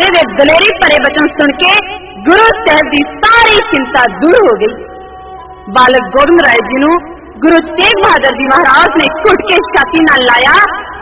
राजे दे दलेरी भरे वचन सुन के गुरु साहब की सारी चिंता दूर हो गई। बालक गोबिंद राय जी नूं गुरु तेग बहादुर जी महाराज ने घुट के छाती नाल लाया